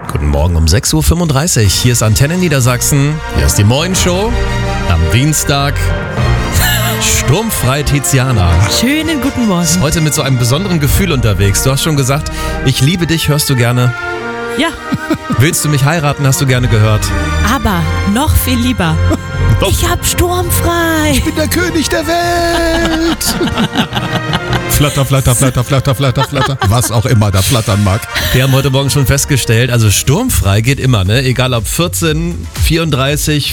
Guten Morgen um 6.35 Uhr. Hier ist Antenne Niedersachsen. Hier ist die Moin-Show am Dienstag. Sturmfrei Tiziana. Schönen guten Morgen. Heute mit so einem besonderen Gefühl unterwegs. Du hast schon gesagt, ich liebe dich, hörst du gerne. Ja, Willst du mich heiraten, hast du gerne gehört. aber noch viel lieber. Ich hab sturmfrei. Ich bin der König der Welt. Flatter, flatter, flatter, flatter, flatter, flatter. Was auch immer da flattern mag. Wir haben heute Morgen schon festgestellt, also sturmfrei geht immer, ne? Egal ob 14, 34,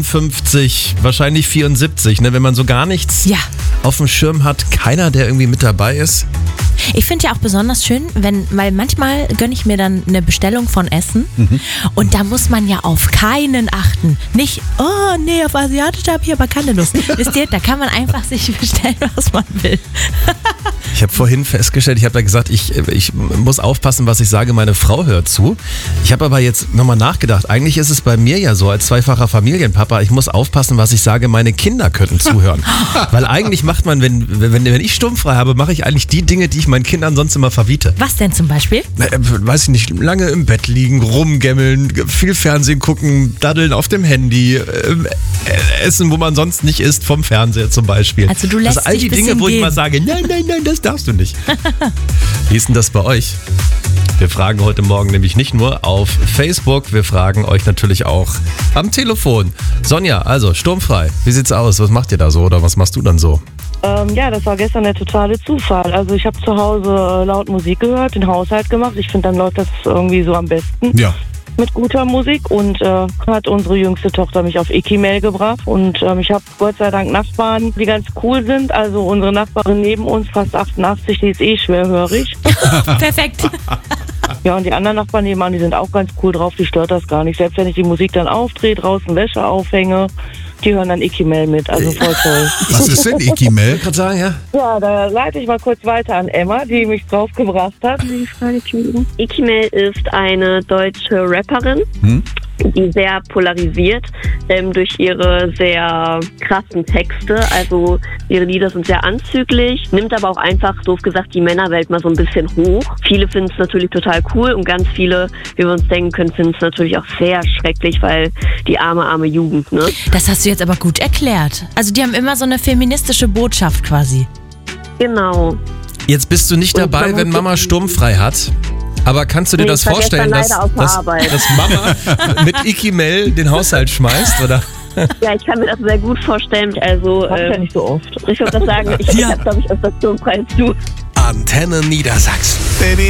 54, wahrscheinlich 74, ne? Wenn man so gar nichts Ja. auf dem Schirm hat, keiner, der irgendwie mit dabei ist. Ich finde ja auch besonders schön, weil manchmal gönne ich mir dann eine Bestellung von Essen und da muss man ja auf keinen achten. Nicht, oh nee, auf Asiatisch habe ich aber keine Lust. Wisst ihr, da kann man einfach sich bestellen, was man will. Ich habe vorhin festgestellt, ich habe ja gesagt, ich muss aufpassen, was ich sage, meine Frau hört zu. Ich habe aber jetzt nochmal nachgedacht, eigentlich ist es bei mir ja so, als zweifacher Familienpapa, ich muss aufpassen, was ich sage, meine Kinder könnten zuhören. Weil eigentlich macht man, wenn ich sturmfrei habe, mache ich eigentlich die Dinge, die ich meinen Kindern sonst immer verbiete. Was denn zum Beispiel? Weiß ich nicht, lange im Bett liegen, rumgammeln, viel Fernsehen gucken, daddeln auf dem Handy, essen, wo man sonst nicht isst, vom Fernseher zum Beispiel. Also du lässt all dich die bisschen Dinge, wo ich gehen. mal sage, nein, das darfst du nicht. Wie ist denn das bei euch? Wir fragen heute Morgen nämlich nicht nur auf Facebook, wir fragen euch natürlich auch am Telefon. Sonja, also sturmfrei, wie sieht's aus? Was macht ihr da so oder was machst du dann so? Ja, das war gestern der totale Zufall. Also ich habe zu Hause laut Musik gehört, den Haushalt gemacht. Ich finde, dann läuft das irgendwie so am besten Ja. mit guter Musik. Und hat unsere jüngste Tochter mich auf Ekimail gebracht. Und ich habe Gott sei Dank Nachbarn, die ganz cool sind. Also unsere Nachbarin neben uns, fast 88, die ist schwerhörig. Perfekt. Ja, und die anderen Nachbarn nebenan, die sind auch ganz cool drauf. Die stört das gar nicht. Selbst wenn ich die Musik dann aufdrehe, draußen Wäsche aufhänge, die hören dann Ekimail mit. Also voll toll. Was ist denn Ekimail? Ich kann sagen, ja. Ja, da leite ich mal kurz weiter an Emma, die mich draufgebracht hat. Ekimail ist eine deutsche Rapperin, die sehr polarisiert durch ihre sehr krassen Texte. Also ihre Lieder sind sehr anzüglich, nimmt aber auch einfach, doof gesagt, die Männerwelt mal so ein bisschen hoch. Viele finden es natürlich total cool und ganz viele, wie wir uns denken können, finden es natürlich auch sehr schrecklich, weil die arme Jugend, ne? Das hast du jetzt aber gut erklärt. Also die haben immer so eine feministische Botschaft quasi. Genau. Jetzt bist du nicht Und dabei, man wenn muss Mama sturmfrei hat. Aber kannst du dir Nee, das ich war vorstellen, gestern dass, leider auf Arbeit. dass Mama mit Ekimail den Haushalt schmeißt? Oder? Ja, ich kann mir das sehr gut vorstellen. Also, Mach ich ja nicht so oft. ich würde das sagen, ich habe, glaube ich, öfter sturmfrei als du. Antenne Niedersachsen.